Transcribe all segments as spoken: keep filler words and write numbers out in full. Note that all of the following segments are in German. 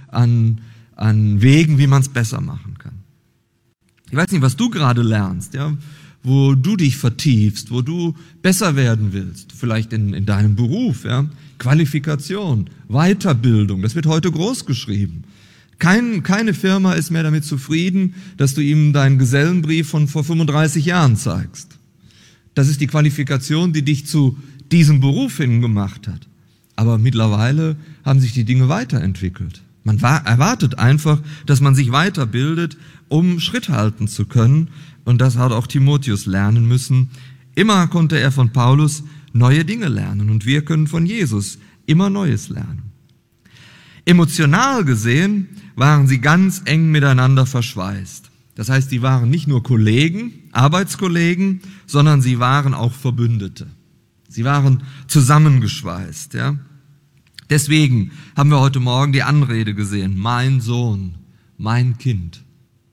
an, an Wegen, wie man es besser machen kann. Ich weiß nicht, was du gerade lernst, ja, wo du dich vertiefst, wo du besser werden willst, vielleicht in, in deinem Beruf, ja, Qualifikation, Weiterbildung, das wird heute groß geschrieben. Kein, keine Firma ist mehr damit zufrieden, dass du ihm deinen Gesellenbrief von vor fünfunddreißig Jahren zeigst. Das ist die Qualifikation, die dich zu diesem Beruf hingemacht hat. Aber mittlerweile haben sich die Dinge weiterentwickelt. Man war, erwartet einfach, dass man sich weiterbildet, um Schritt halten zu können. Und das hat auch Timotheus lernen müssen. Immer konnte er von Paulus neue Dinge lernen und wir können von Jesus immer Neues lernen. Emotional gesehen waren sie ganz eng miteinander verschweißt. Das heißt, sie waren nicht nur Kollegen, Arbeitskollegen, sondern sie waren auch Verbündete. Sie waren zusammengeschweißt, ja. Deswegen haben wir heute Morgen die Anrede gesehen, mein Sohn, mein Kind.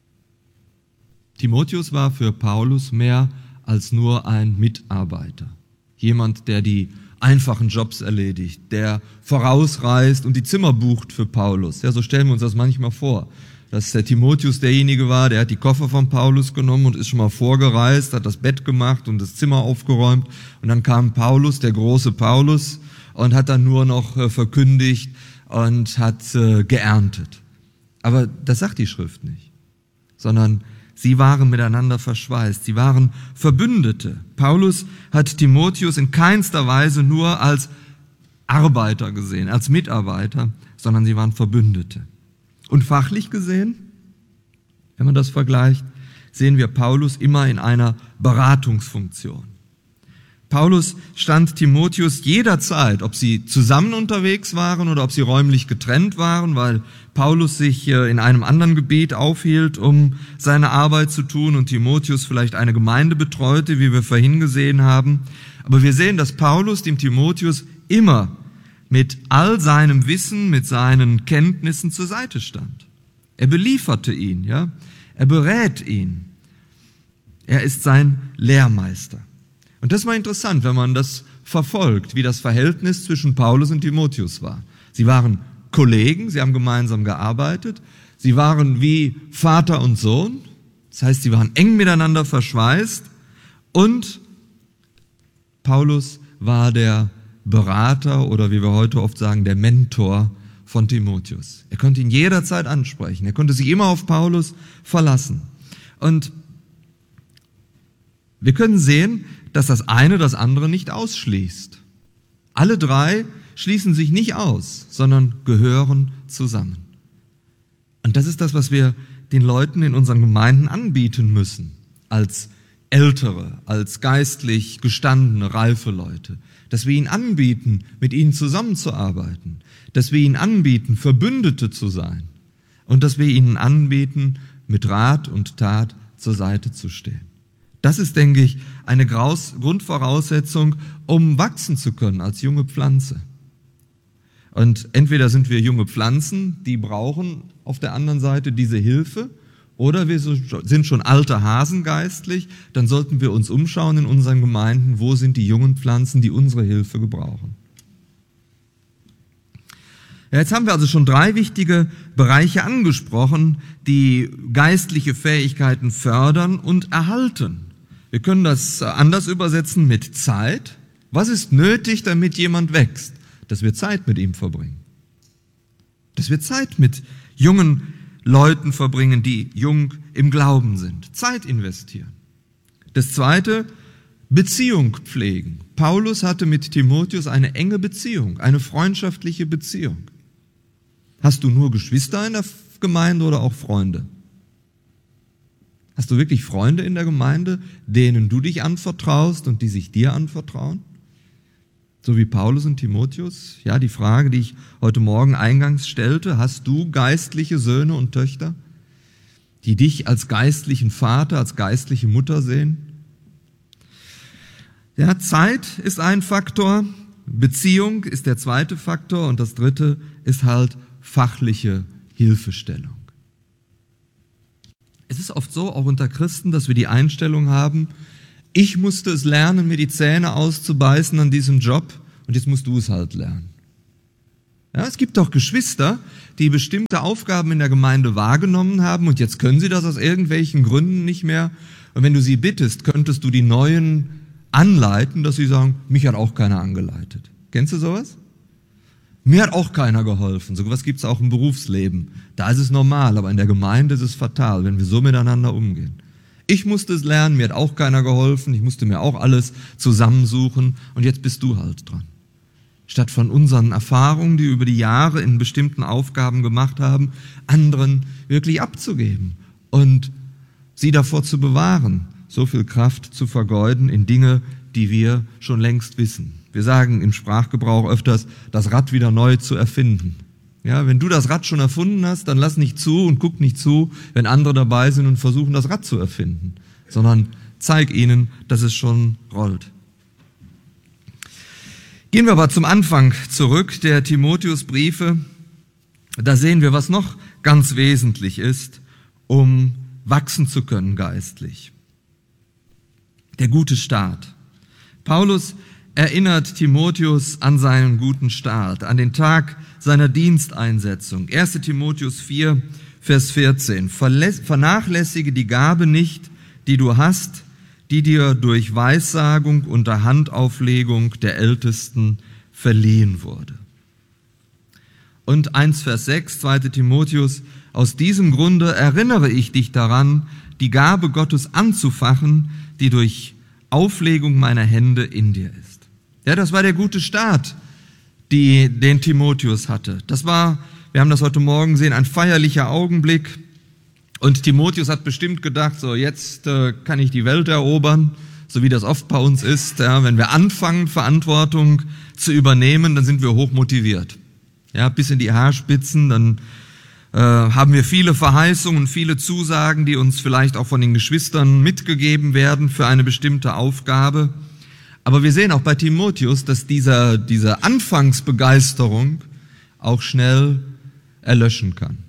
Timotheus war für Paulus mehr als nur ein Mitarbeiter. Jemand, der die einfachen Jobs erledigt, der vorausreist und die Zimmer bucht für Paulus. Ja, so stellen wir uns das manchmal vor, dass der Timotheus derjenige war, der hat die Koffer von Paulus genommen und ist schon mal vorgereist, hat das Bett gemacht und das Zimmer aufgeräumt und dann kam Paulus, der große Paulus, und hat dann nur noch äh, verkündigt und hat äh, geerntet. Aber das sagt die Schrift nicht, sondern sie waren miteinander verschweißt, sie waren Verbündete. Paulus hat Timotheus in keinster Weise nur als Arbeiter gesehen, als Mitarbeiter, sondern sie waren Verbündete. Und fachlich gesehen, wenn man das vergleicht, sehen wir Paulus immer in einer Beratungsfunktion. Paulus stand Timotheus jederzeit, ob sie zusammen unterwegs waren oder ob sie räumlich getrennt waren, weil Paulus sich in einem anderen Gebiet aufhielt, um seine Arbeit zu tun und Timotheus vielleicht eine Gemeinde betreute, wie wir vorhin gesehen haben. Aber wir sehen, dass Paulus dem Timotheus immer mit all seinem Wissen, mit seinen Kenntnissen zur Seite stand. Er belieferte ihn, ja, er berät ihn. Er ist sein Lehrmeister. Und das war interessant, wenn man das verfolgt, wie das Verhältnis zwischen Paulus und Timotheus war. Sie waren Kollegen, sie haben gemeinsam gearbeitet, sie waren wie Vater und Sohn, das heißt, sie waren eng miteinander verschweißt und Paulus war der Berater oder wie wir heute oft sagen, der Mentor von Timotheus. Er konnte ihn jederzeit ansprechen, er konnte sich immer auf Paulus verlassen. Und wir können sehen, dass das eine das andere nicht ausschließt. Alle drei schließen sich nicht aus, sondern gehören zusammen. Und das ist das, was wir den Leuten in unseren Gemeinden anbieten müssen, als ältere, als geistlich gestandene, reife Leute. Dass wir ihnen anbieten, mit ihnen zusammenzuarbeiten. Dass wir ihnen anbieten, Verbündete zu sein. Und dass wir ihnen anbieten, mit Rat und Tat zur Seite zu stehen. Das ist, denke ich, eine Grundvoraussetzung, um wachsen zu können als junge Pflanze. Und entweder sind wir junge Pflanzen, die brauchen auf der anderen Seite diese Hilfe, oder wir sind schon alte Hasen geistlich, dann sollten wir uns umschauen in unseren Gemeinden, wo sind die jungen Pflanzen, die unsere Hilfe gebrauchen. Ja, jetzt haben wir also schon drei wichtige Bereiche angesprochen, die geistliche Fähigkeiten fördern und erhalten. Wir können das anders übersetzen mit Zeit. Was ist nötig, damit jemand wächst? Dass wir Zeit mit ihm verbringen. Dass wir Zeit mit jungen Leuten verbringen, die jung im Glauben sind. Zeit investieren. Das zweite, Beziehung pflegen. Paulus hatte mit Timotheus eine enge Beziehung, eine freundschaftliche Beziehung. Hast du nur Geschwister in der Gemeinde oder auch Freunde? Hast du wirklich Freunde in der Gemeinde, denen du dich anvertraust und die sich dir anvertrauen? So wie Paulus und Timotheus? Ja, die Frage, die ich heute Morgen eingangs stellte, hast du geistliche Söhne und Töchter, die dich als geistlichen Vater, als geistliche Mutter sehen? Ja, Zeit ist ein Faktor, Beziehung ist der zweite Faktor und das dritte ist halt fachliche Hilfestellung. Es ist oft so, auch unter Christen, dass wir die Einstellung haben, ich musste es lernen, mir die Zähne auszubeißen an diesem Job und jetzt musst du es halt lernen. Ja, es gibt doch Geschwister, die bestimmte Aufgaben in der Gemeinde wahrgenommen haben und jetzt können sie das aus irgendwelchen Gründen nicht mehr. Und wenn du sie bittest, könntest du die Neuen anleiten, dass sie sagen, mich hat auch keiner angeleitet. Kennst du sowas? Mir hat auch keiner geholfen. So was gibt es auch im Berufsleben. Da ist es normal, aber in der Gemeinde ist es fatal, wenn wir so miteinander umgehen. Ich musste es lernen, mir hat auch keiner geholfen, ich musste mir auch alles zusammensuchen und jetzt bist du halt dran. Statt von unseren Erfahrungen, die wir über die Jahre in bestimmten Aufgaben gemacht haben, anderen wirklich abzugeben und sie davor zu bewahren, so viel Kraft zu vergeuden in Dinge, die wir schon längst wissen. Wir sagen im Sprachgebrauch öfters, das Rad wieder neu zu erfinden. Ja, wenn du das Rad schon erfunden hast, dann lass nicht zu und guck nicht zu, wenn andere dabei sind und versuchen, das Rad zu erfinden, sondern zeig ihnen, dass es schon rollt. Gehen wir aber zum Anfang zurück, der Timotheusbriefe. Da sehen wir, was noch ganz wesentlich ist, um wachsen zu können geistlich. Der gute Start. Paulus erinnert Timotheus an seinen guten Start, an den Tag seiner Diensteinsetzung. erster Timotheus vier, Vers vierzehn. Vernachlässige die Gabe nicht, die du hast, die dir durch Weissagung unter Handauflegung der Ältesten verliehen wurde. Und eins Vers sechs, zweiter Timotheus, aus diesem Grunde erinnere ich dich daran, die Gabe Gottes anzufachen, die durch Auflegung meiner Hände in dir ist. Ja, das war der gute Start, die, den Timotheus hatte. Das war, wir haben das heute Morgen gesehen, ein feierlicher Augenblick. Und Timotheus hat bestimmt gedacht, so jetzt äh, kann ich die Welt erobern, so wie das oft bei uns ist. Ja, wenn wir anfangen, Verantwortung zu übernehmen, dann sind wir hochmotiviert. Ja, bis in die Haarspitzen, dann äh, haben wir viele Verheißungen, viele Zusagen, die uns vielleicht auch von den Geschwistern mitgegeben werden für eine bestimmte Aufgabe. Aber wir sehen auch bei Timotheus, dass dieser, diese Anfangsbegeisterung auch schnell erlöschen kann.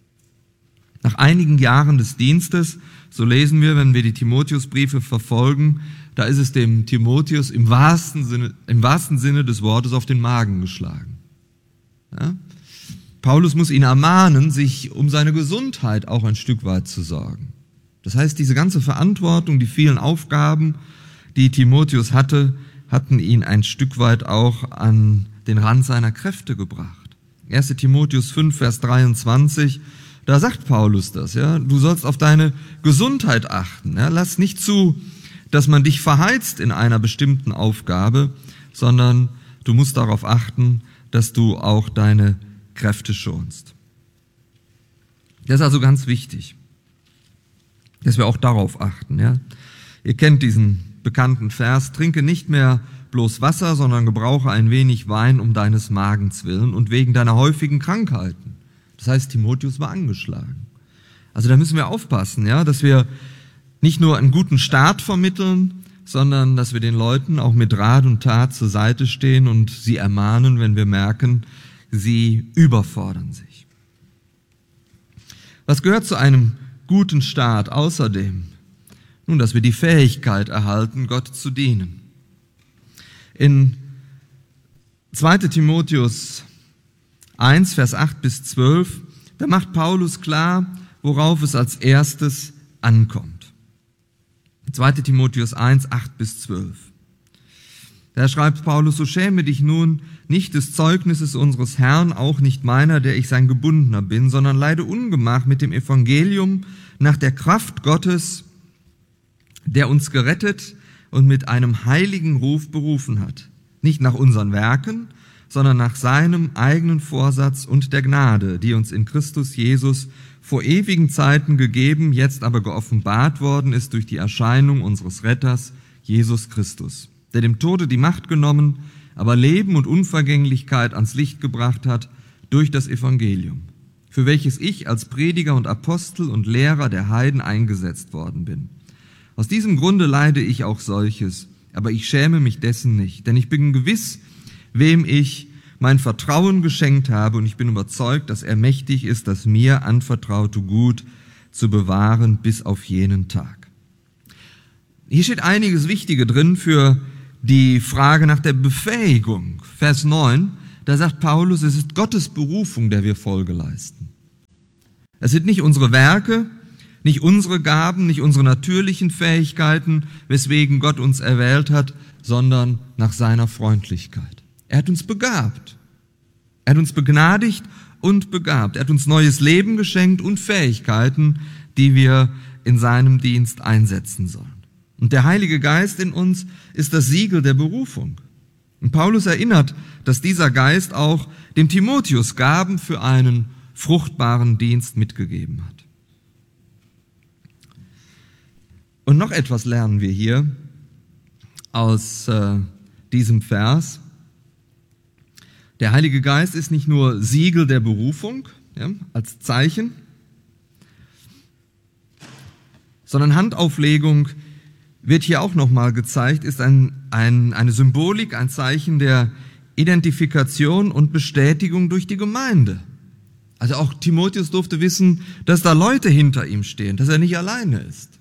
Nach einigen Jahren des Dienstes, so lesen wir, wenn wir die Timotheusbriefe verfolgen, da ist es dem Timotheus im wahrsten Sinne, im wahrsten Sinne des Wortes auf den Magen geschlagen. Ja? Paulus muss ihn ermahnen, sich um seine Gesundheit auch ein Stück weit zu sorgen. Das heißt, diese ganze Verantwortung, die vielen Aufgaben, die Timotheus hatte, hatten ihn ein Stück weit auch an den Rand seiner Kräfte gebracht. erster Timotheus fünf, Vers dreiundzwanzig, da sagt Paulus das, ja, du sollst auf deine Gesundheit achten, ja, lass nicht zu, dass man dich verheizt in einer bestimmten Aufgabe, sondern du musst darauf achten, dass du auch deine Kräfte schonst. Das ist also ganz wichtig, dass wir auch darauf achten, ja. Ihr kennt diesen bekannten Vers, trinke nicht mehr bloß Wasser, sondern gebrauche ein wenig Wein um deines Magens willen und wegen deiner häufigen Krankheiten. Das heißt, Timotheus war angeschlagen. Also da müssen wir aufpassen, ja, dass wir nicht nur einen guten Start vermitteln, sondern dass wir den Leuten auch mit Rat und Tat zur Seite stehen und sie ermahnen, wenn wir merken, sie überfordern sich. Was gehört zu einem guten Start außerdem? Nun, dass wir die Fähigkeit erhalten, Gott zu dienen. In zweiter Timotheus eins, Vers acht bis zwölf, da macht Paulus klar, worauf es als erstes ankommt. zweiter Timotheus eins, acht bis zwölf. Da schreibt Paulus, so schäme dich nun nicht des Zeugnisses unseres Herrn, auch nicht meiner, der ich sein Gebundener bin, sondern leide Ungemach mit dem Evangelium nach der Kraft Gottes, der uns gerettet und mit einem heiligen Ruf berufen hat. Nicht nach unseren Werken, sondern nach seinem eigenen Vorsatz und der Gnade, die uns in Christus Jesus vor ewigen Zeiten gegeben, jetzt aber geoffenbart worden ist durch die Erscheinung unseres Retters, Jesus Christus, der dem Tode die Macht genommen, aber Leben und Unvergänglichkeit ans Licht gebracht hat durch das Evangelium, für welches ich als Prediger und Apostel und Lehrer der Heiden eingesetzt worden bin. Aus diesem Grunde leide ich auch solches, aber ich schäme mich dessen nicht, denn ich bin gewiss, wem ich mein Vertrauen geschenkt habe, und ich bin überzeugt, dass er mächtig ist, das mir anvertraute Gut zu bewahren bis auf jenen Tag. Hier steht einiges Wichtige drin für die Frage nach der Befähigung. Vers neun, da sagt Paulus, es ist Gottes Berufung, der wir Folge leisten. Es sind nicht unsere Werke, nicht unsere Gaben, nicht unsere natürlichen Fähigkeiten, weswegen Gott uns erwählt hat, sondern nach seiner Freundlichkeit. Er hat uns begabt. Er hat uns begnadigt und begabt. Er hat uns neues Leben geschenkt und Fähigkeiten, die wir in seinem Dienst einsetzen sollen. Und der Heilige Geist in uns ist das Siegel der Berufung. Und Paulus erinnert, dass dieser Geist auch dem Timotheus Gaben für einen fruchtbaren Dienst mitgegeben hat. Und noch etwas lernen wir hier aus äh, diesem Vers. Der Heilige Geist ist nicht nur Siegel der Berufung, ja, als Zeichen, sondern Handauflegung wird hier auch nochmal gezeigt, ist ein, ein, eine Symbolik, ein Zeichen der Identifikation und Bestätigung durch die Gemeinde. Also auch Timotheus durfte wissen, dass da Leute hinter ihm stehen, dass er nicht alleine ist.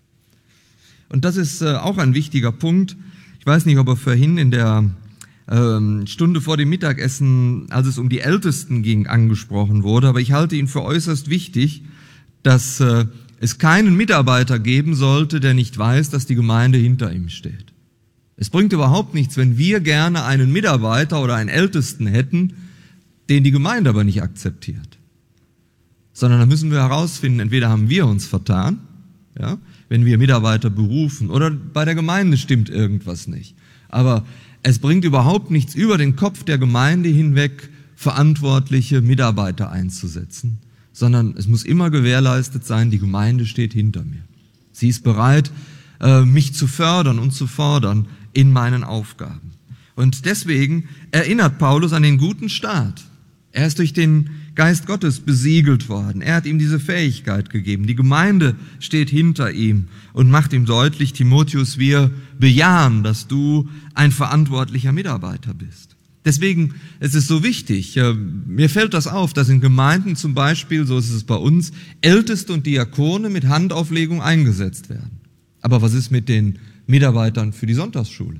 Und das ist äh, auch ein wichtiger Punkt. Ich weiß nicht, ob er vorhin in der ähm, Stunde vor dem Mittagessen, als es um die Ältesten ging, angesprochen wurde, aber ich halte ihn für äußerst wichtig, dass äh, es keinen Mitarbeiter geben sollte, der nicht weiß, dass die Gemeinde hinter ihm steht. Es bringt überhaupt nichts, wenn wir gerne einen Mitarbeiter oder einen Ältesten hätten, den die Gemeinde aber nicht akzeptiert. Sondern da müssen wir herausfinden, entweder haben wir uns vertan, ja, wenn wir Mitarbeiter berufen, oder bei der Gemeinde stimmt irgendwas nicht. Aber es bringt überhaupt nichts, über den Kopf der Gemeinde hinweg verantwortliche Mitarbeiter einzusetzen, sondern es muss immer gewährleistet sein, die Gemeinde steht hinter mir. Sie ist bereit, mich zu fördern und zu fordern in meinen Aufgaben. Und deswegen erinnert Paulus an den guten Start. Er ist durch den Geist Gottes besiegelt worden. Er hat ihm diese Fähigkeit gegeben. Die Gemeinde steht hinter ihm und macht ihm deutlich, Timotheus, wir bejahen, dass du ein verantwortlicher Mitarbeiter bist. Deswegen ist es so wichtig, mir fällt das auf, dass in Gemeinden zum Beispiel, so ist es bei uns, Älteste und Diakone mit Handauflegung eingesetzt werden. Aber was ist mit den Mitarbeitern für die Sonntagsschule?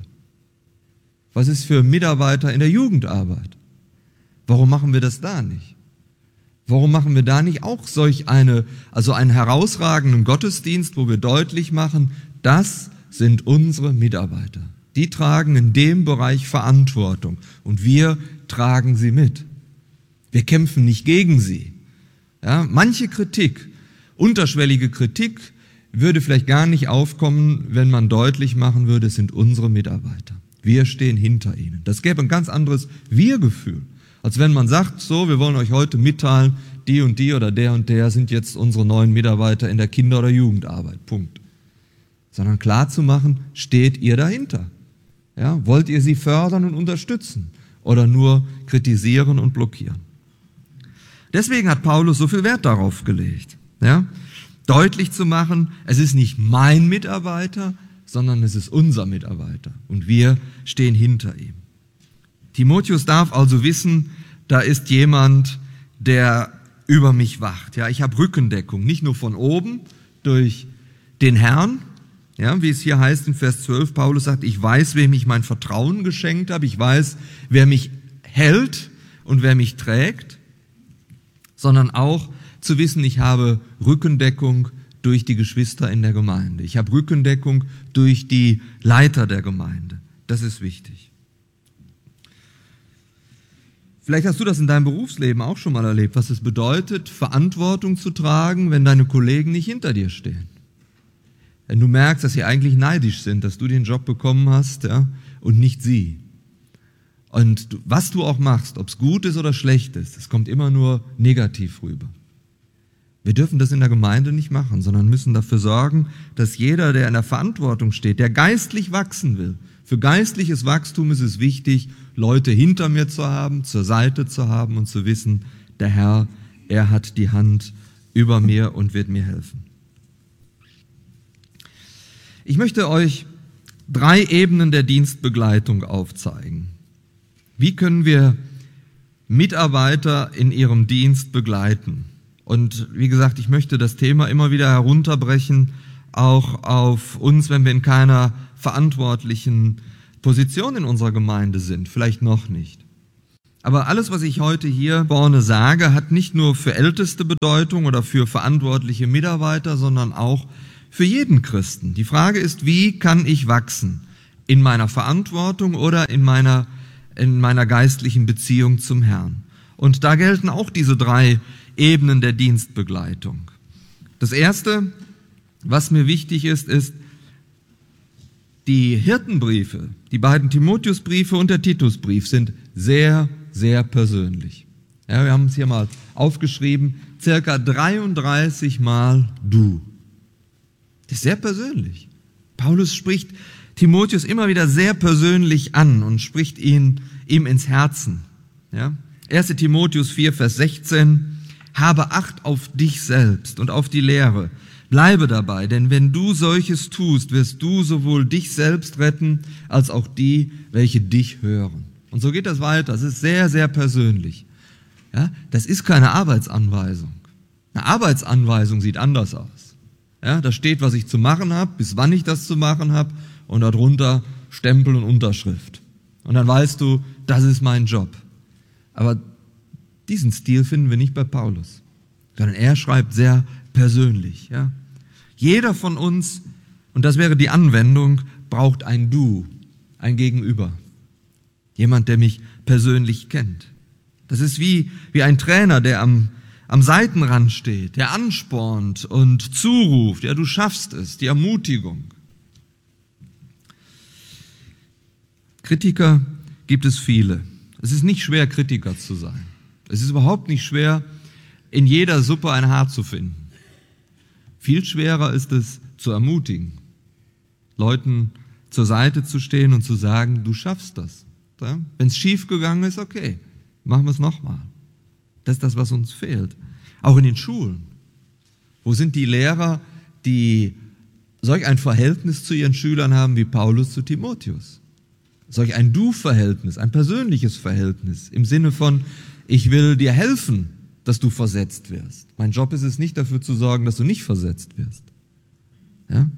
Was ist für Mitarbeiter in der Jugendarbeit? Warum machen wir das da nicht? Warum machen wir da nicht auch solch eine, also einen herausragenden Gottesdienst, wo wir deutlich machen, das sind unsere Mitarbeiter. Die tragen in dem Bereich Verantwortung und wir tragen sie mit. Wir kämpfen nicht gegen sie. Ja, manche Kritik, unterschwellige Kritik, würde vielleicht gar nicht aufkommen, wenn man deutlich machen würde, es sind unsere Mitarbeiter. Wir stehen hinter ihnen. Das gäbe ein ganz anderes Wir-Gefühl, als wenn man sagt, so, wir wollen euch heute mitteilen, die und die oder der und der sind jetzt unsere neuen Mitarbeiter in der Kinder- oder Jugendarbeit. Punkt. Sondern klar zu machen, steht ihr dahinter? Ja, wollt ihr sie fördern und unterstützen oder nur kritisieren und blockieren? Deswegen hat Paulus so viel Wert darauf gelegt, ja, deutlich zu machen, es ist nicht mein Mitarbeiter, sondern es ist unser Mitarbeiter und wir stehen hinter ihm. Timotheus darf also wissen, da ist jemand, der über mich wacht. Ja, ich habe Rückendeckung, nicht nur von oben durch den Herrn, ja, wie es hier heißt in Vers zwölf, Paulus sagt, ich weiß, wem ich mein Vertrauen geschenkt habe, ich weiß, wer mich hält und wer mich trägt, sondern auch zu wissen, ich habe Rückendeckung durch die Geschwister in der Gemeinde. Ich habe Rückendeckung durch die Leiter der Gemeinde. Das ist wichtig. Vielleicht hast du das in deinem Berufsleben auch schon mal erlebt, was es bedeutet, Verantwortung zu tragen, wenn deine Kollegen nicht hinter dir stehen. Wenn du merkst, dass sie eigentlich neidisch sind, dass du den Job bekommen hast, ja, und nicht sie. Und du, was du auch machst, ob es gut ist oder schlecht ist, es kommt immer nur negativ rüber. Wir dürfen das in der Gemeinde nicht machen, sondern müssen dafür sorgen, dass jeder, der in der Verantwortung steht, der geistlich wachsen will, für geistliches Wachstum ist es wichtig, Leute hinter mir zu haben, zur Seite zu haben und zu wissen, der Herr, er hat die Hand über mir und wird mir helfen. Ich möchte euch drei Ebenen der Dienstbegleitung aufzeigen. Wie können wir Mitarbeiter in ihrem Dienst begleiten? Und wie gesagt, ich möchte das Thema immer wieder herunterbrechen, auch auf uns, wenn wir in keiner verantwortlichen Position in unserer Gemeinde sind, vielleicht noch nicht. Aber alles, was ich heute hier vorne sage, hat nicht nur für Älteste Bedeutung oder für verantwortliche Mitarbeiter, sondern auch für jeden Christen. Die Frage ist, wie kann ich wachsen? In meiner Verantwortung oder in meiner, in meiner geistlichen Beziehung zum Herrn? Und da gelten auch diese drei Ebenen der Dienstbegleitung. Das Erste, was mir wichtig ist, ist, die Hirtenbriefe, die beiden Timotheusbriefe und der Titusbrief sind sehr, sehr persönlich. Ja, wir haben es hier mal aufgeschrieben, circa dreiunddreißig Mal du. Das ist sehr persönlich. Paulus spricht Timotheus immer wieder sehr persönlich an und spricht ihn ihm ins Herzen. Ja? erster Timotheus vier, Vers sechzehn, habe Acht auf dich selbst und auf die Lehre. Bleibe dabei, denn wenn du solches tust, wirst du sowohl dich selbst retten, als auch die, welche dich hören. Und so geht das weiter. Es ist sehr, sehr persönlich. Ja, das ist keine Arbeitsanweisung. Eine Arbeitsanweisung sieht anders aus. Ja, da steht, was ich zu machen habe, bis wann ich das zu machen habe, und darunter Stempel und Unterschrift. Und dann weißt du, das ist mein Job. Aber diesen Stil finden wir nicht bei Paulus, sondern er schreibt sehr persönlich. Ja. Jeder von uns, und das wäre die Anwendung, braucht ein Du, ein Gegenüber. Jemand, der mich persönlich kennt. Das ist wie, wie ein Trainer, der am, am Seitenrand steht, der anspornt und zuruft, ja, du schaffst es, die Ermutigung. Kritiker gibt es viele. Es ist nicht schwer, Kritiker zu sein. Es ist überhaupt nicht schwer, in jeder Suppe ein Haar zu finden. Viel schwerer ist es, zu ermutigen, Leuten zur Seite zu stehen und zu sagen, du schaffst das. Ja? Wenn es schief gegangen ist, okay, machen wir es nochmal. Das ist das, was uns fehlt. Auch in den Schulen. Wo sind die Lehrer, die solch ein Verhältnis zu ihren Schülern haben wie Paulus zu Timotheus? Solch ein Du-Verhältnis, ein persönliches Verhältnis im Sinne von, ich will dir helfen, dass du versetzt wirst. Mein Job ist es nicht, dafür zu sorgen, dass du nicht versetzt wirst. Ja?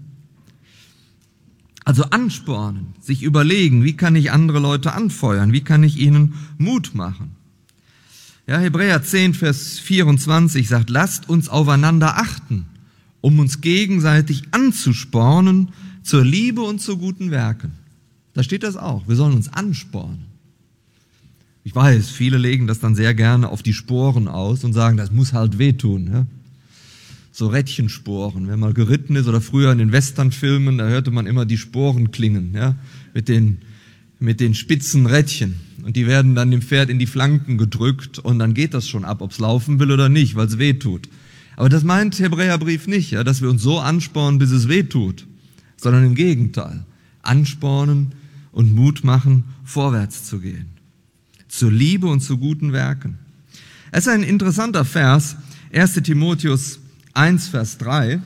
Also anspornen, sich überlegen, wie kann ich andere Leute anfeuern, wie kann ich ihnen Mut machen. Ja, Hebräer zehn, Vers vierundzwanzig sagt, lasst uns aufeinander achten, um uns gegenseitig anzuspornen zur Liebe und zu guten Werken. Da steht das auch, wir sollen uns anspornen. Ich weiß, viele legen das dann sehr gerne auf die Sporen aus und sagen, das muss halt wehtun. Ja? So Rädchensporen, wenn man geritten ist oder früher in den Westernfilmen, da hörte man immer die Sporen klingen, ja? mit den, mit den spitzen Rädchen. Und die werden dann dem Pferd in die Flanken gedrückt und dann geht das schon ab, ob es laufen will oder nicht, weil es wehtut. Aber das meint Hebräerbrief nicht, ja? dass wir uns so anspornen, bis es wehtut, sondern im Gegenteil. Anspornen und Mut machen, vorwärts zu gehen. Zur Liebe und zu guten Werken. Es ist ein interessanter Vers, erster Timotheus eins, Vers drei.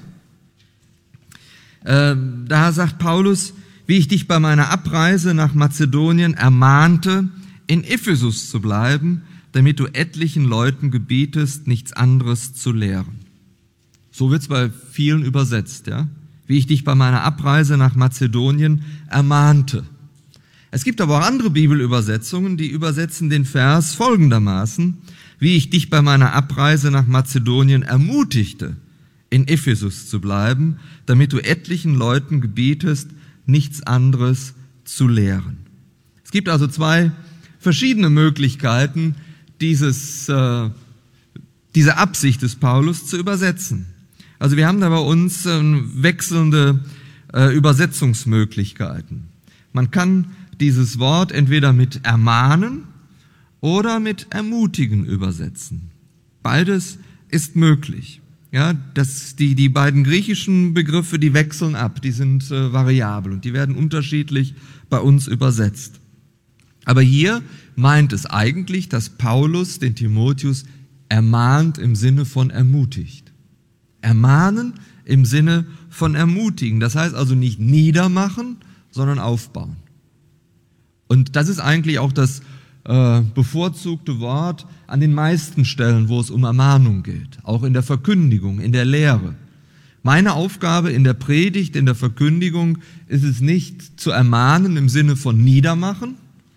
Äh, da sagt Paulus, wie ich dich bei meiner Abreise nach Mazedonien ermahnte, in Ephesus zu bleiben, damit du etlichen Leuten gebietest, nichts anderes zu lehren. So wird es bei vielen übersetzt, ja. Wie ich dich bei meiner Abreise nach Mazedonien ermahnte. Es gibt aber auch andere Bibelübersetzungen, die übersetzen den Vers folgendermaßen, wie ich dich bei meiner Abreise nach Mazedonien ermutigte, in Ephesus zu bleiben, damit du etlichen Leuten gebietest, nichts anderes zu lehren. Es gibt also zwei verschiedene Möglichkeiten, dieses, äh, diese Absicht des Paulus zu übersetzen. Also wir haben da bei uns äh, wechselnde äh, Übersetzungsmöglichkeiten. Man kann dieses Wort entweder mit ermahnen oder mit ermutigen übersetzen. Beides ist möglich. Ja, das, die, die beiden griechischen Begriffe, die wechseln ab, die sind äh, variabel und die werden unterschiedlich bei uns übersetzt. Aber hier meint es eigentlich, dass Paulus den Timotheus ermahnt im Sinne von ermutigt. Ermahnen im Sinne von ermutigen. Das heißt also nicht niedermachen, sondern aufbauen. Und das ist eigentlich auch das äh, bevorzugte Wort an den meisten Stellen, wo es um Ermahnung geht. Auch in der Verkündigung, in der Lehre. Meine Aufgabe in der Predigt, in der Verkündigung ist es nicht zu ermahnen im Sinne von niedermachen,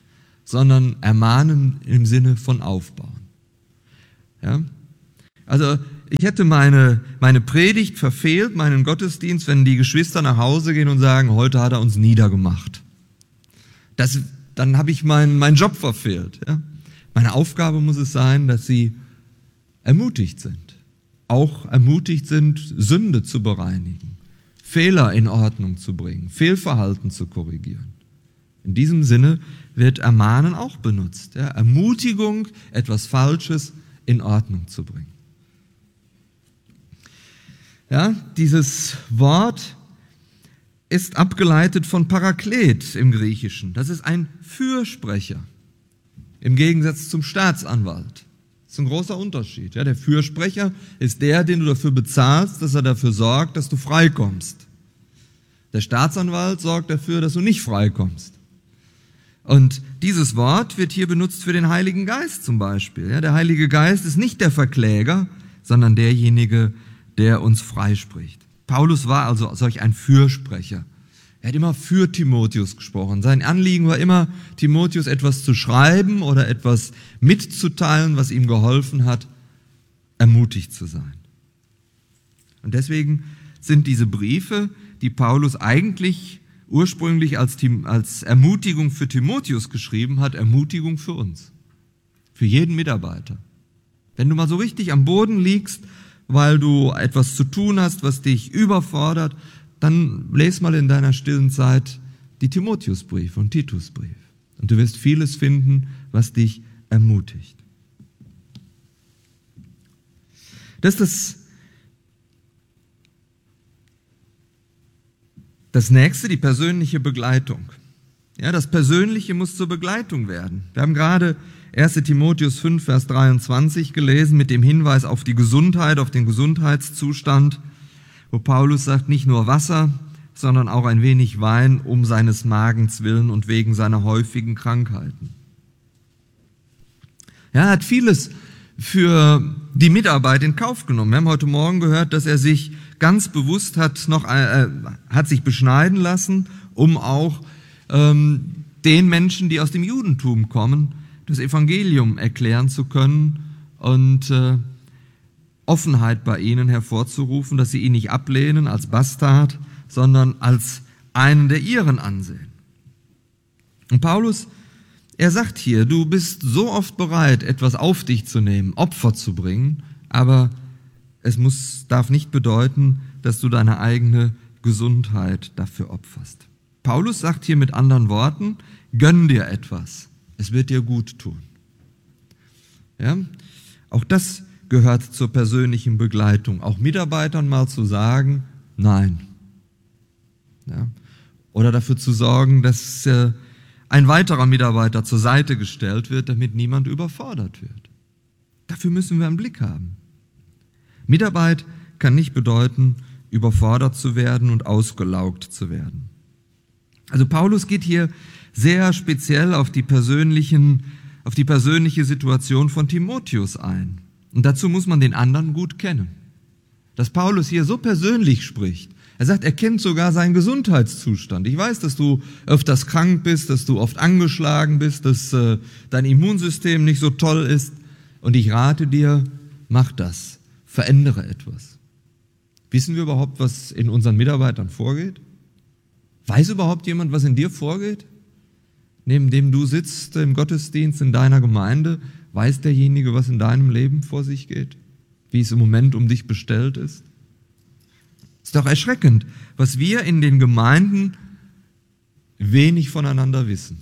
sondern ermahnen im Sinne von aufbauen. Ja? Also ich hätte meine, meine Predigt verfehlt, meinen Gottesdienst, wenn die Geschwister nach Hause gehen und sagen, heute hat er uns niedergemacht. Das, dann habe ich meinen meinen Job verfehlt. Ja? Meine Aufgabe muss es sein, dass sie ermutigt sind. Auch ermutigt sind, Sünde zu bereinigen, Fehler in Ordnung zu bringen, Fehlverhalten zu korrigieren. In diesem Sinne wird Ermahnen auch benutzt. Ja? Ermutigung, etwas Falsches in Ordnung zu bringen. Ja, dieses Wort ist abgeleitet von Paraklet im Griechischen. Das ist ein Fürsprecher im Gegensatz zum Staatsanwalt. Das ist ein großer Unterschied. Ja, der Fürsprecher ist der, den du dafür bezahlst, dass er dafür sorgt, dass du freikommst. Der Staatsanwalt sorgt dafür, dass du nicht freikommst. Und dieses Wort wird hier benutzt für den Heiligen Geist zum Beispiel. Ja, der Heilige Geist ist nicht der Verkläger, sondern derjenige, der uns freispricht. Paulus war also solch ein Fürsprecher. Er hat immer für Timotheus gesprochen. Sein Anliegen war immer, Timotheus etwas zu schreiben oder etwas mitzuteilen, was ihm geholfen hat, ermutigt zu sein. Und deswegen sind diese Briefe, die Paulus eigentlich ursprünglich als, als Ermutigung für Timotheus geschrieben hat, Ermutigung für uns, für jeden Mitarbeiter. Wenn du mal so richtig am Boden liegst, weil du etwas zu tun hast, was dich überfordert, dann lese mal in deiner stillen Zeit die Timotheusbriefe und Titusbrief. Und du wirst vieles finden, was dich ermutigt. Das ist das, das Nächste, die persönliche Begleitung. Ja, das Persönliche muss zur Begleitung werden. Wir haben gerade erster Timotheus fünf, Vers dreiundzwanzig gelesen mit dem Hinweis auf die Gesundheit, auf den Gesundheitszustand, wo Paulus sagt, nicht nur Wasser, sondern auch ein wenig Wein um seines Magens willen und wegen seiner häufigen Krankheiten. Ja, er hat vieles für die Mitarbeit in Kauf genommen. Wir haben heute Morgen gehört, dass er sich ganz bewusst hat, noch, äh, hat sich beschneiden lassen, um auch ähm, den Menschen, die aus dem Judentum kommen, das Evangelium erklären zu können und äh, Offenheit bei ihnen hervorzurufen, dass sie ihn nicht ablehnen als Bastard, sondern als einen der ihren ansehen. Und Paulus, er sagt hier, du bist so oft bereit, etwas auf dich zu nehmen, Opfer zu bringen, aber es muss, darf nicht bedeuten, dass du deine eigene Gesundheit dafür opferst. Paulus sagt hier mit anderen Worten, gönn dir etwas. Es wird dir gut tun. Ja? Auch das gehört zur persönlichen Begleitung. Auch Mitarbeitern mal zu sagen, nein. Ja? Oder dafür zu sorgen, dass äh, ein weiterer Mitarbeiter zur Seite gestellt wird, damit niemand überfordert wird. Dafür müssen wir einen Blick haben. Mitarbeit kann nicht bedeuten, überfordert zu werden und ausgelaugt zu werden. Also Paulus geht hier sehr speziell auf die persönlichen, auf die persönliche Situation von Timotheus ein. Und dazu muss man den anderen gut kennen. Dass Paulus hier so persönlich spricht. Er sagt, er kennt sogar seinen Gesundheitszustand. Ich weiß, dass du öfters krank bist, dass du oft angeschlagen bist, dass äh, dein Immunsystem nicht so toll ist. Und ich rate dir, mach das. Verändere etwas. Wissen wir überhaupt, was in unseren Mitarbeitern vorgeht? Weiß überhaupt jemand, was in dir vorgeht? Neben dem du sitzt im Gottesdienst in deiner Gemeinde, weiß derjenige, was in deinem Leben vor sich geht? Wie es im Moment um dich bestellt ist? Ist doch erschreckend, was wir in den Gemeinden wenig voneinander wissen.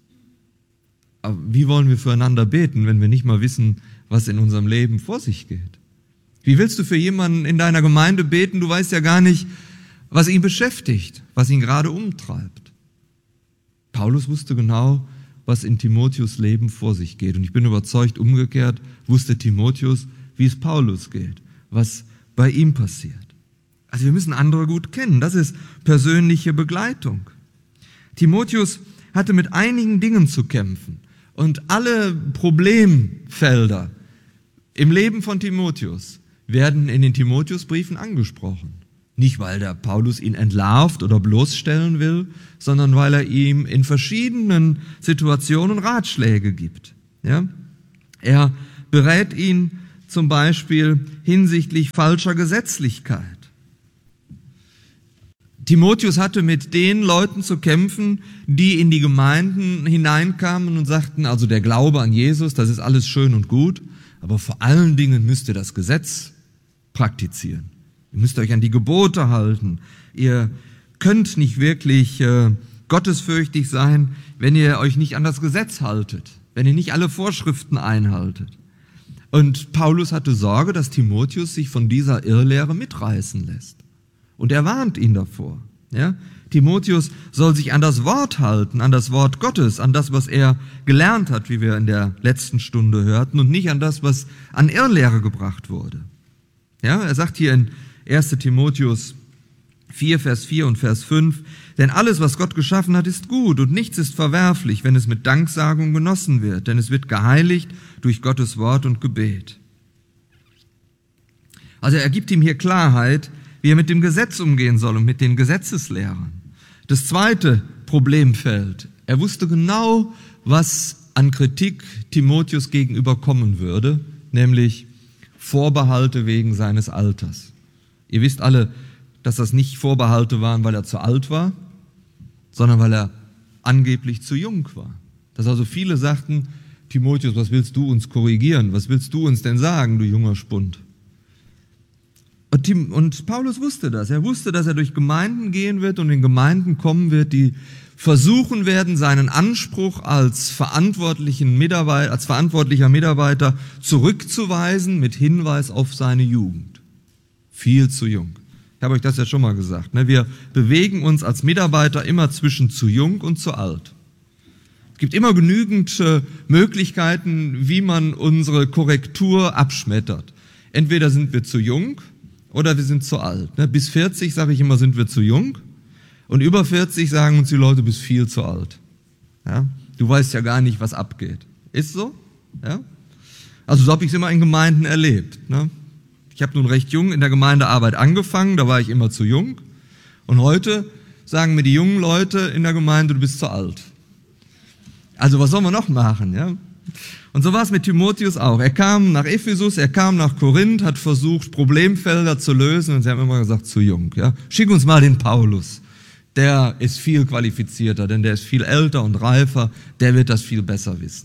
Aber wie wollen wir füreinander beten, wenn wir nicht mal wissen, was in unserem Leben vor sich geht? Wie willst du für jemanden in deiner Gemeinde beten? Du weißt ja gar nicht, was ihn beschäftigt, was ihn gerade umtreibt. Paulus wusste genau, was in Timotheus Leben vor sich geht. Und ich bin überzeugt, umgekehrt wusste Timotheus, wie es Paulus geht, was bei ihm passiert. Also wir müssen andere gut kennen. Das ist persönliche Begleitung. Timotheus hatte mit einigen Dingen zu kämpfen. Und alle Problemfelder im Leben von Timotheus werden in den Timotheusbriefen angesprochen. Nicht, weil der Paulus ihn entlarvt oder bloßstellen will, sondern weil er ihm in verschiedenen Situationen Ratschläge gibt. Ja? Er berät ihn zum Beispiel hinsichtlich falscher Gesetzlichkeit. Timotheus hatte mit den Leuten zu kämpfen, die in die Gemeinden hineinkamen und sagten, also der Glaube an Jesus, das ist alles schön und gut, aber vor allen Dingen müsst ihr das Gesetz praktizieren. Ihr müsst euch an die Gebote halten. Ihr könnt nicht wirklich äh, gottesfürchtig sein, wenn ihr euch nicht an das Gesetz haltet, wenn ihr nicht alle Vorschriften einhaltet. Und Paulus hatte Sorge, dass Timotheus sich von dieser Irrlehre mitreißen lässt. Und er warnt ihn davor. Ja? Timotheus soll sich an das Wort halten, an das Wort Gottes, an das, was er gelernt hat, wie wir in der letzten Stunde hörten, und nicht an das, was an Irrlehre gebracht wurde. Ja, er sagt hier in erster Timotheus vier, Vers vier und Vers fünf, denn alles, was Gott geschaffen hat, ist gut und nichts ist verwerflich, wenn es mit Danksagung genossen wird, denn es wird geheiligt durch Gottes Wort und Gebet. Also er gibt ihm hier Klarheit, wie er mit dem Gesetz umgehen soll und mit den Gesetzeslehrern. Das zweite Problemfeld, er wusste genau, was an Kritik Timotheus gegenüber kommen würde, nämlich Vorbehalte wegen seines Alters. Ihr wisst alle, dass das nicht Vorbehalte waren, weil er zu alt war, sondern weil er angeblich zu jung war. Dass also viele sagten, Timotheus, was willst du uns korrigieren? Was willst du uns denn sagen, du junger Spund? Und, Tim, und Paulus wusste das. Er wusste, dass er durch Gemeinden gehen wird und in Gemeinden kommen wird, die versuchen werden, seinen Anspruch als verantwortlichen Mitarbeiter, als verantwortlicher Mitarbeiter zurückzuweisen mit Hinweis auf seine Jugend. Viel zu jung. Ich habe euch das ja schon mal gesagt. Wir bewegen uns als Mitarbeiter immer zwischen zu jung und zu alt. Es gibt immer genügend Möglichkeiten, wie man unsere Korrektur abschmettert. Entweder sind wir zu jung oder wir sind zu alt. Bis vierzig, sage ich immer, sind wir zu jung. Und über vierzig sagen uns die Leute, du bist viel zu alt. Ja? Du weißt ja gar nicht, was abgeht. Ist so? Ja? Also so habe ich es immer in Gemeinden erlebt. Ne? Ich habe nun recht jung in der Gemeindearbeit angefangen, da war ich immer zu jung. Und heute sagen mir die jungen Leute in der Gemeinde, du bist zu alt. Also was soll man noch machen? Ja? Und so war es mit Timotheus auch. Er kam nach Ephesus, er kam nach Korinth, hat versucht, Problemfelder zu lösen und sie haben immer gesagt, zu jung. Ja? Schick uns mal den Paulus. Der ist viel qualifizierter, denn der ist viel älter und reifer, der wird das viel besser wissen.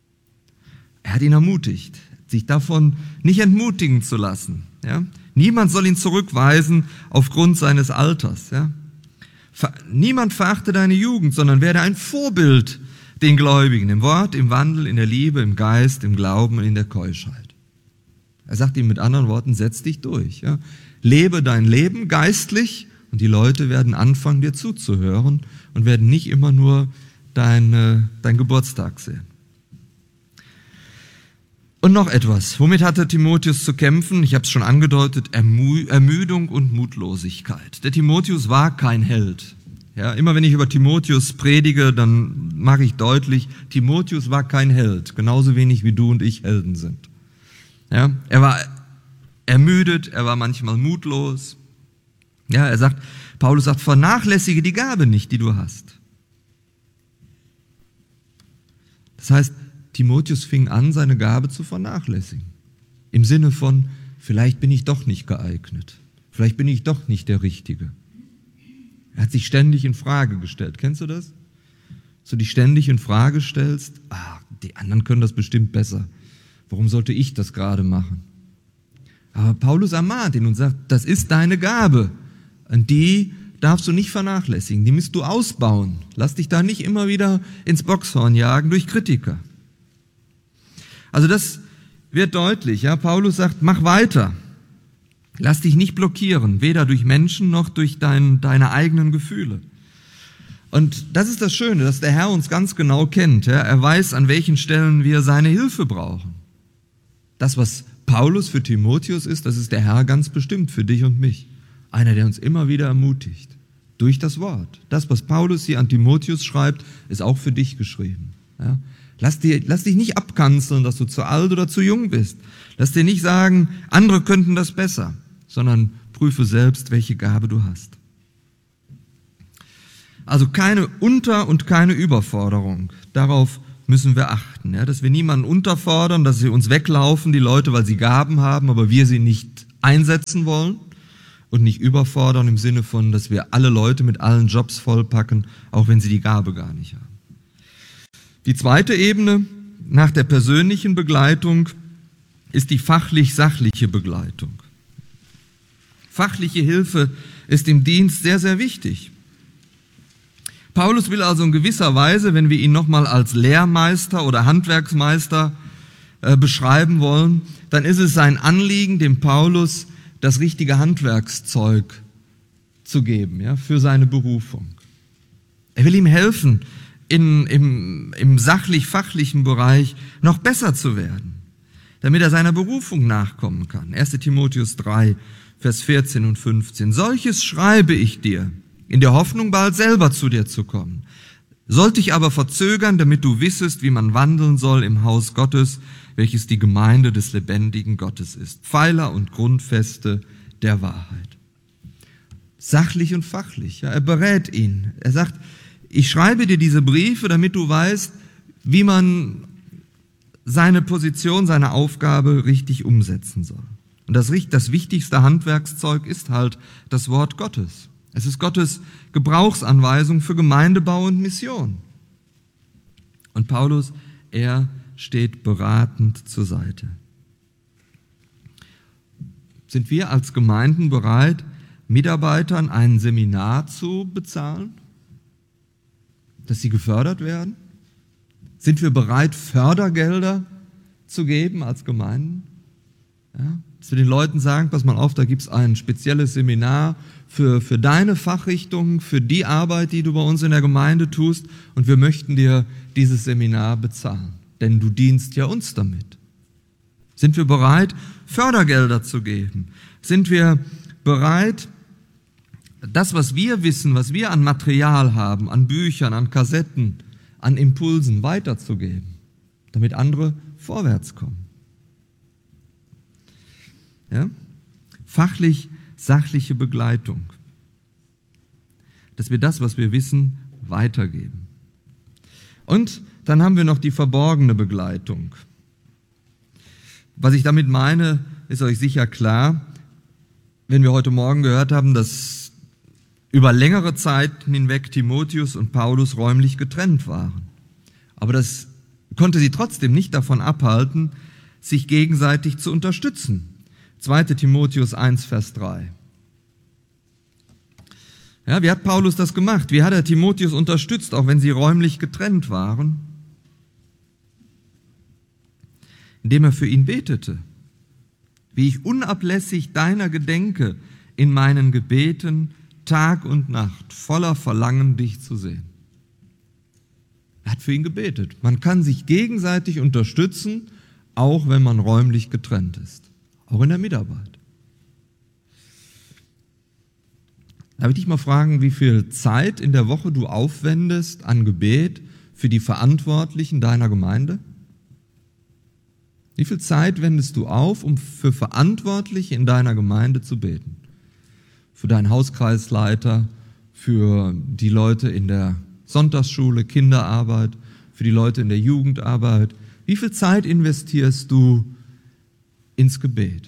Er hat ihn ermutigt, sich davon nicht entmutigen zu lassen. Ja? Niemand soll ihn zurückweisen aufgrund seines Alters. Ja? Niemand verachte deine Jugend, sondern werde ein Vorbild den Gläubigen, im Wort, im Wandel, in der Liebe, im Geist, im Glauben und in der Keuschheit. Er sagt ihm mit anderen Worten, setz dich durch. Ja? Lebe dein Leben geistlich, und die Leute werden anfangen, dir zuzuhören und werden nicht immer nur dein, dein Geburtstag sehen. Und noch etwas. Womit hatte Timotheus zu kämpfen? Ich habe es schon angedeutet, Ermü- Ermüdung und Mutlosigkeit. Der Timotheus war kein Held. Ja, immer wenn ich über Timotheus predige, dann mache ich deutlich, Timotheus war kein Held, genauso wenig wie du und ich Helden sind. Ja, er war ermüdet, er war manchmal mutlos. Ja, er sagt, Paulus sagt, vernachlässige die Gabe nicht, die du hast. Das heißt, Timotheus fing an, seine Gabe zu vernachlässigen. Im Sinne von, vielleicht bin ich doch nicht geeignet. Vielleicht bin ich doch nicht der Richtige. Er hat sich ständig in Frage gestellt. Kennst du das? Dass du dich ständig in Frage stellst, ah, die anderen können das bestimmt besser. Warum sollte ich das gerade machen? Aber Paulus ermahnt ihn und sagt, das ist deine Gabe. Und die darfst du nicht vernachlässigen, die musst du ausbauen. Lass dich da nicht immer wieder ins Boxhorn jagen durch Kritiker. Also das wird deutlich. Ja? Paulus sagt, mach weiter. Lass dich nicht blockieren, weder durch Menschen noch durch dein, deine eigenen Gefühle. Und das ist das Schöne, dass der Herr uns ganz genau kennt. Ja? Er weiß, an welchen Stellen wir seine Hilfe brauchen. Das, was Paulus für Timotheus ist, das ist der Herr ganz bestimmt für dich und mich. Einer, der uns immer wieder ermutigt. Durch das Wort. Das, was Paulus hier an Timotheus schreibt, ist auch für dich geschrieben. Ja? Lass, dir, lass dich nicht abkanzeln, dass du zu alt oder zu jung bist. Lass dir nicht sagen, andere könnten das besser, sondern prüfe prüfe selbst, welche Gabe du hast. Also keine Unter- und keine Überforderung. Darauf müssen wir achten, ja, dass wir niemanden unterfordern, dass sie uns weglaufen, die Leute, weil sie Gaben haben, aber wir sie nicht einsetzen wollen und nicht überfordern im Sinne von, dass wir alle Leute mit allen Jobs vollpacken, auch wenn sie die Gabe gar nicht haben. Die zweite Ebene nach der persönlichen Begleitung ist die fachlich-sachliche Begleitung. Fachliche Hilfe ist im Dienst sehr, sehr wichtig. Paulus will also in gewisser Weise, wenn wir ihn nochmal als Lehrmeister oder Handwerksmeister äh, beschreiben wollen, dann ist es sein Anliegen, dem Paulus das richtige Handwerkszeug zu geben, ja, für seine Berufung. Er will ihm helfen, in, im, im sachlich-fachlichen Bereich noch besser zu werden, damit er seiner Berufung nachkommen kann. erster Timotheus drei, Vers vierzehn und fünfzehn. Solches schreibe ich dir, in der Hoffnung, bald selber zu dir zu kommen. Sollte ich aber verzögern, damit du wissest, wie man wandeln soll im Haus Gottes, welches die Gemeinde des lebendigen Gottes ist. Pfeiler und Grundfeste der Wahrheit. Sachlich und fachlich. Ja, er berät ihn. Er sagt, ich schreibe dir diese Briefe, damit du weißt, wie man seine Position, seine Aufgabe richtig umsetzen soll. Und das, das wichtigste Handwerkszeug ist halt das Wort Gottes. Es ist Gottes Gebrauchsanweisung für Gemeindebau und Mission. Und Paulus, er steht beratend zur Seite. Sind wir als Gemeinden bereit, Mitarbeitern ein Seminar zu bezahlen, dass sie gefördert werden? Sind wir bereit, Fördergelder zu geben als Gemeinden? Ja? Dass wir den Leuten sagen, pass mal auf, da gibt es ein spezielles Seminar für, für deine Fachrichtung, für die Arbeit, die du bei uns in der Gemeinde tust, und wir möchten dir dieses Seminar bezahlen, denn du dienst ja uns damit. Sind wir bereit, Fördergelder zu geben? Sind wir bereit, das, was wir wissen, was wir an Material haben, an Büchern, an Kassetten, an Impulsen weiterzugeben, damit andere vorwärts kommen? Ja? Fachlich-sachliche Begleitung. Dass wir das, was wir wissen, weitergeben. Und dann haben wir noch die verborgene Begleitung. Was ich damit meine, ist euch sicher klar, wenn wir heute Morgen gehört haben, dass über längere Zeit hinweg Timotheus und Paulus räumlich getrennt waren. Aber das konnte sie trotzdem nicht davon abhalten, sich gegenseitig zu unterstützen. zweiter Timotheus eins, Vers drei. Ja, wie hat Paulus das gemacht? Wie hat er Timotheus unterstützt, auch wenn sie räumlich getrennt waren? Indem er für ihn betete. Wie ich unablässig deiner gedenke in meinen Gebeten, Tag und Nacht, voller Verlangen, dich zu sehen. Er hat für ihn gebetet. Man kann sich gegenseitig unterstützen, auch wenn man räumlich getrennt ist. Auch in der Mitarbeit. Darf ich dich mal fragen, wie viel Zeit in der Woche du aufwendest an Gebet für die Verantwortlichen deiner Gemeinde? Wie viel Zeit wendest du auf, um für Verantwortliche in deiner Gemeinde zu beten? Für deinen Hauskreisleiter, für die Leute in der Sonntagsschule, Kinderarbeit, für die Leute in der Jugendarbeit. Wie viel Zeit investierst du ins Gebet?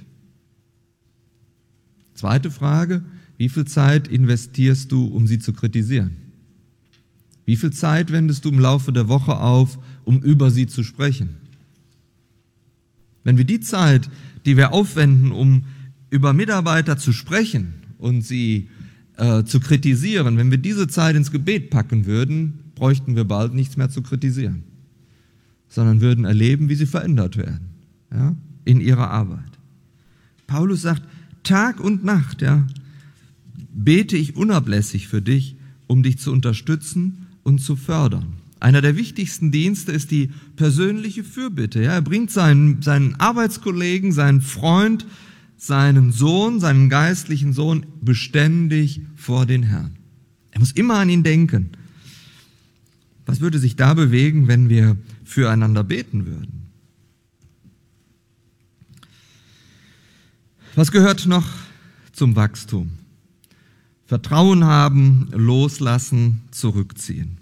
Zweite Frage, wie viel Zeit investierst du, um sie zu kritisieren? Wie viel Zeit wendest du im Laufe der Woche auf, um über sie zu sprechen? Wenn wir die Zeit, die wir aufwenden, um über Mitarbeiter zu sprechen und sie äh, zu kritisieren, wenn wir diese Zeit ins Gebet packen würden, bräuchten wir bald nichts mehr zu kritisieren, sondern würden erleben, wie sie verändert werden, ja, in ihrer Arbeit. Paulus sagt, Tag und Nacht, ja, bete ich unablässig für dich, um dich zu unterstützen und zu fördern. Einer der wichtigsten Dienste ist die persönliche Fürbitte. Ja, er bringt seinen, seinen Arbeitskollegen, seinen Freund, seinen Sohn, seinen geistlichen Sohn beständig vor den Herrn. Er muss immer an ihn denken. Was würde sich da bewegen, wenn wir füreinander beten würden? Was gehört noch zum Wachstum. Vertrauen haben, loslassen, zurückziehen.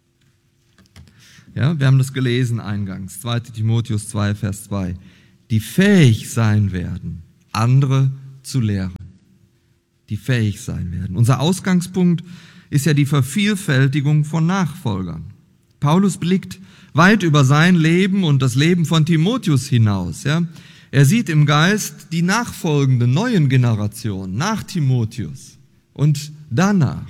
Ja, wir haben das gelesen eingangs, zweiter Timotheus zwei, Vers zwei. Die fähig sein werden, andere zu lehren. Die fähig sein werden. Unser Ausgangspunkt ist ja die Vervielfältigung von Nachfolgern. Paulus blickt weit über sein Leben und das Leben von Timotheus hinaus. Ja. Er sieht im Geist die nachfolgende neuen Generationen nach Timotheus und danach.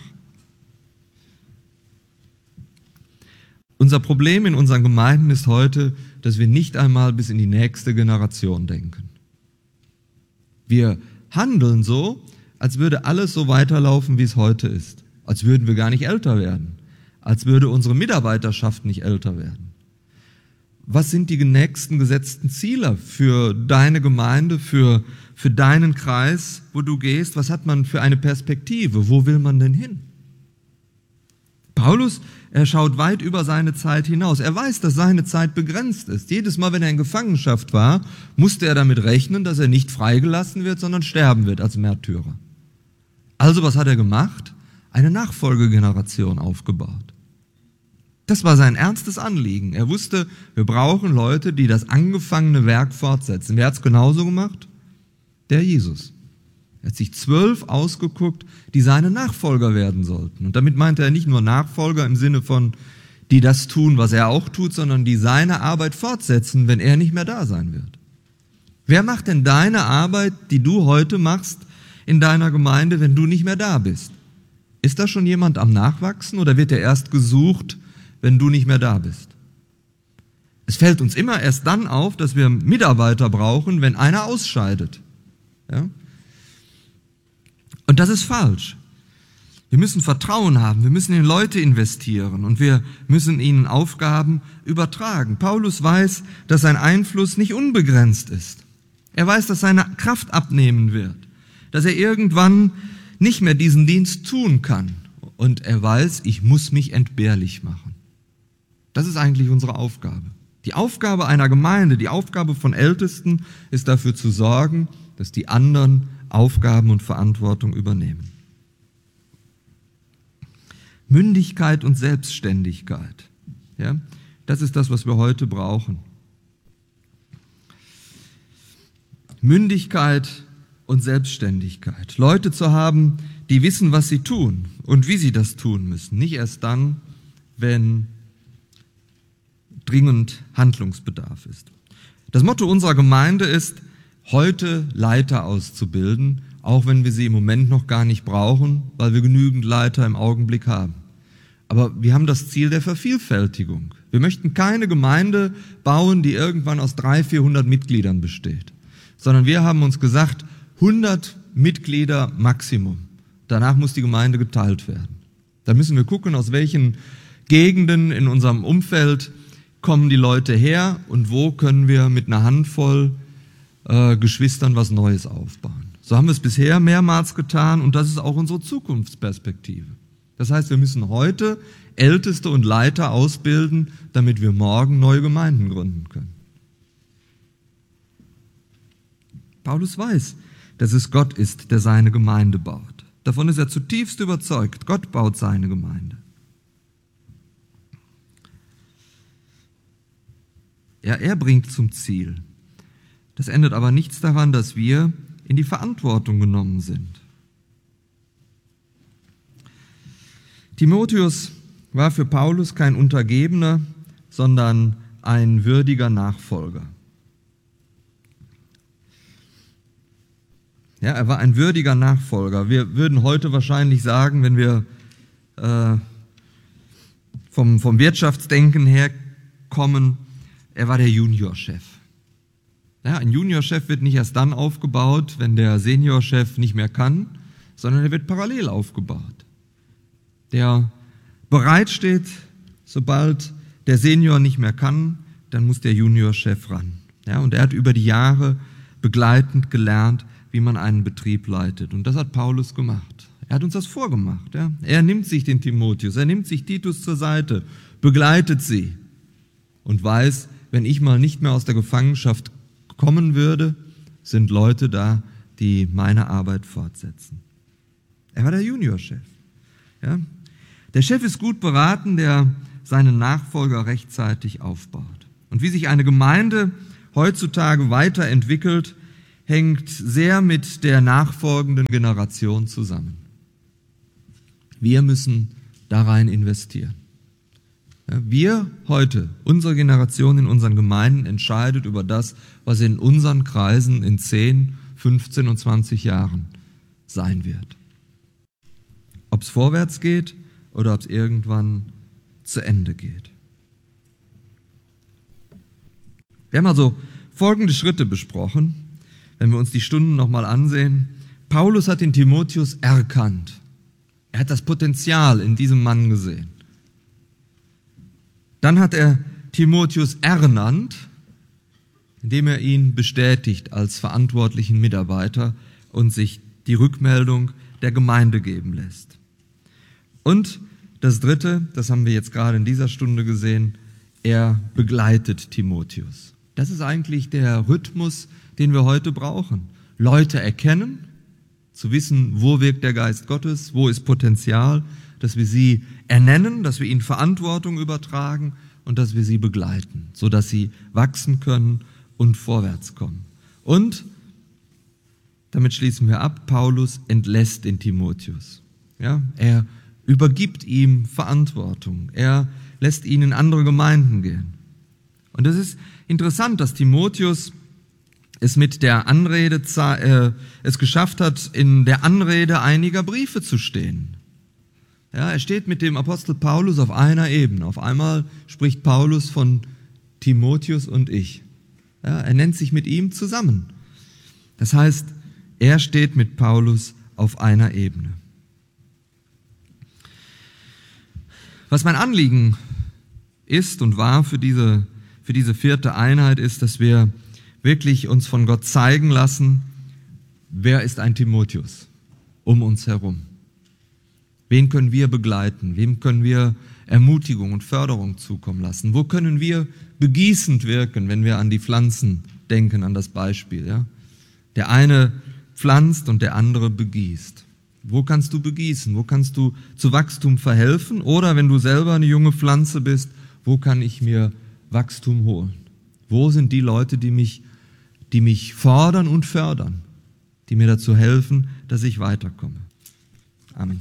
Unser Problem in unseren Gemeinden ist heute, dass wir nicht einmal bis in die nächste Generation denken. Wir handeln so, als würde alles so weiterlaufen, wie es heute ist. Als würden wir gar nicht älter werden. Als würde unsere Mitarbeiterschaft nicht älter werden. Was sind die nächsten gesetzten Ziele für deine Gemeinde, für, für deinen Kreis, wo du gehst? Was hat man für eine Perspektive? Wo will man denn hin? Paulus, er schaut weit über seine Zeit hinaus. Er weiß, dass seine Zeit begrenzt ist. Jedes Mal, wenn er in Gefangenschaft war, musste er damit rechnen, dass er nicht freigelassen wird, sondern sterben wird als Märtyrer. Also was hat er gemacht? Eine Nachfolgegeneration aufgebaut. Das war sein ernstes Anliegen. Er wusste, wir brauchen Leute, die das angefangene Werk fortsetzen. Wer hat es genauso gemacht? Der Jesus. Er hat sich zwölf ausgeguckt, die seine Nachfolger werden sollten. Und damit meinte er nicht nur Nachfolger im Sinne von, die das tun, was er auch tut, sondern die seine Arbeit fortsetzen, wenn er nicht mehr da sein wird. Wer macht denn deine Arbeit, die du heute machst in deiner Gemeinde, wenn du nicht mehr da bist? Ist da schon jemand am Nachwachsen oder wird er erst gesucht, wenn du nicht mehr da bist? Es fällt uns immer erst dann auf, dass wir Mitarbeiter brauchen, wenn einer ausscheidet. Ja? Und das ist falsch. Wir müssen Vertrauen haben, wir müssen in Leute investieren und wir müssen ihnen Aufgaben übertragen. Paulus weiß, dass sein Einfluss nicht unbegrenzt ist. Er weiß, dass seine Kraft abnehmen wird, dass er irgendwann nicht mehr diesen Dienst tun kann. Und er weiß, ich muss mich entbehrlich machen. Das ist eigentlich unsere Aufgabe. Die Aufgabe einer Gemeinde, die Aufgabe von Ältesten ist dafür zu sorgen, dass die anderen Aufgaben und Verantwortung übernehmen. Mündigkeit und Selbstständigkeit. Ja, das ist das, was wir heute brauchen. Mündigkeit und Selbstständigkeit. Leute zu haben, die wissen, was sie tun und wie sie das tun müssen. Nicht erst dann, wenn dringend Handlungsbedarf ist. Das Motto unserer Gemeinde ist, heute Leiter auszubilden, auch wenn wir sie im Moment noch gar nicht brauchen, weil wir genügend Leiter im Augenblick haben. Aber wir haben das Ziel der Vervielfältigung. Wir möchten keine Gemeinde bauen, die irgendwann aus dreihundert, vierhundert Mitgliedern besteht, sondern wir haben uns gesagt, hundert Mitglieder Maximum. Danach muss die Gemeinde geteilt werden. Da müssen wir gucken, aus welchen Gegenden in unserem Umfeld kommen die Leute her und wo können wir mit einer Handvoll äh, Geschwistern was Neues aufbauen. So haben wir es bisher mehrmals getan und das ist auch unsere Zukunftsperspektive. Das heißt, wir müssen heute Älteste und Leiter ausbilden, damit wir morgen neue Gemeinden gründen können. Paulus weiß, dass es Gott ist, der seine Gemeinde baut. Davon ist er zutiefst überzeugt. Gott baut seine Gemeinde. Ja, er bringt zum Ziel. Das ändert aber nichts daran, dass wir in die Verantwortung genommen sind. Timotheus war für Paulus kein Untergebener, sondern ein würdiger Nachfolger. Ja, er war ein würdiger Nachfolger. Wir würden heute wahrscheinlich sagen, wenn wir äh, vom, vom Wirtschaftsdenken her kommen, er war der Juniorchef. Ja, ein Juniorchef wird nicht erst dann aufgebaut, wenn der Seniorchef nicht mehr kann, sondern er wird parallel aufgebaut. Der bereit steht, sobald der Senior nicht mehr kann, dann muss der Juniorchef ran. Ja, und er hat über die Jahre begleitend gelernt, wie man einen Betrieb leitet. Und das hat Paulus gemacht. Er hat uns das vorgemacht. Ja. Er nimmt sich den Timotheus, er nimmt sich Titus zur Seite, begleitet sie und weiß, wenn ich mal nicht mehr aus der Gefangenschaft kommen würde, sind Leute da, die meine Arbeit fortsetzen. Er war der Juniorchef. Ja? Der Chef ist gut beraten, der seinen Nachfolger rechtzeitig aufbaut. Und wie sich eine Gemeinde heutzutage weiterentwickelt, hängt sehr mit der nachfolgenden Generation zusammen. Wir müssen da rein investieren. Ja, wir heute, unsere Generation in unseren Gemeinden, entscheidet über das, was in unseren Kreisen in zehn, fünfzehn und zwanzig Jahren sein wird. Ob es vorwärts geht oder ob es irgendwann zu Ende geht. Wir haben also folgende Schritte besprochen, wenn wir uns die Stunden nochmal ansehen. Paulus hat den Timotheus erkannt. Er hat das Potenzial in diesem Mann gesehen. Dann hat er Timotheus ernannt, indem er ihn bestätigt als verantwortlichen Mitarbeiter und sich die Rückmeldung der Gemeinde geben lässt. Und das Dritte, das haben wir jetzt gerade in dieser Stunde gesehen, er begleitet Timotheus. Das ist eigentlich der Rhythmus, den wir heute brauchen. Leute erkennen, zu wissen, wo wirkt der Geist Gottes, wo ist Potenzial, dass wir sie ernennen, dass wir ihnen Verantwortung übertragen und dass wir sie begleiten, sodass sie wachsen können und vorwärts kommen. Und, damit schließen wir ab, Paulus entlässt den Timotheus. Ja, er übergibt ihm Verantwortung. Er lässt ihn in andere Gemeinden gehen. Und es ist interessant, dass Timotheus es mit der Anrede, äh, es geschafft hat, in der Anrede einiger Briefe zu stehen. Ja, er steht mit dem Apostel Paulus auf einer Ebene. Auf einmal spricht Paulus von Timotheus und ich. Ja, er nennt sich mit ihm zusammen. Das heißt, er steht mit Paulus auf einer Ebene. Was mein Anliegen ist und war für diese, für diese vierte Einheit ist, dass wir wirklich uns von Gott zeigen lassen, wer ist ein Timotheus um uns herum. Wen können wir begleiten? Wem können wir Ermutigung und Förderung zukommen lassen? Wo können wir begießend wirken, wenn wir an die Pflanzen denken, an das Beispiel? Ja? Der eine pflanzt und der andere begießt. Wo kannst du begießen? Wo kannst du zu Wachstum verhelfen? Oder wenn du selber eine junge Pflanze bist, wo kann ich mir Wachstum holen? Wo sind die Leute, die mich, die mich fordern und fördern, die mir dazu helfen, dass ich weiterkomme? Amen.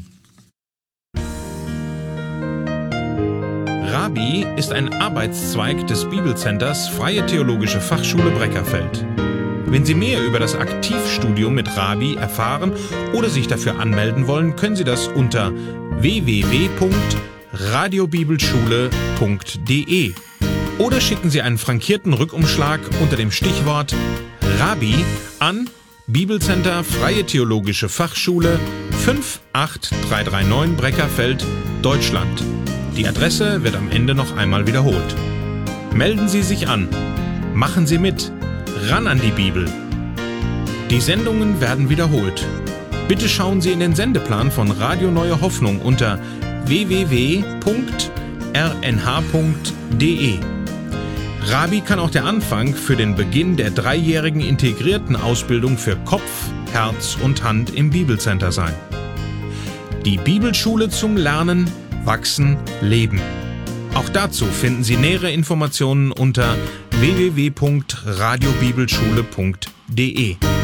Rabbi ist ein Arbeitszweig des Bibelcenters Freie Theologische Fachschule Breckerfeld. Wenn Sie mehr über das Aktivstudium mit Rabbi erfahren oder sich dafür anmelden wollen, können Sie das unter w w w punkt radiobibelschule punkt d e oder schicken Sie einen frankierten Rückumschlag unter dem Stichwort Rabbi an Bibelcenter Freie Theologische Fachschule fünf acht drei drei neun Breckerfeld, Deutschland. Die Adresse wird am Ende noch einmal wiederholt. Melden Sie sich an. Machen Sie mit. Ran an die Bibel. Die Sendungen werden wiederholt. Bitte schauen Sie in den Sendeplan von Radio Neue Hoffnung unter w w w punkt r n h punkt d e. Rabbi kann auch der Anfang für den Beginn der dreijährigen integrierten Ausbildung für Kopf, Herz und Hand im Bibelcenter sein. Die Bibelschule zum Lernen, Wachsen, Leben. Auch dazu finden Sie nähere Informationen unter w w w punkt radiobibelschule punkt d e.